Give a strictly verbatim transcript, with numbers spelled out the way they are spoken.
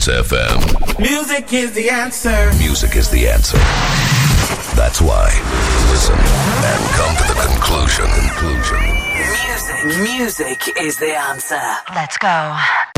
Dance F M. Music is the answer. Music is the answer. That's why. Listen and come to the conclusion. Conclusion. Music, music is the answer. Let's go.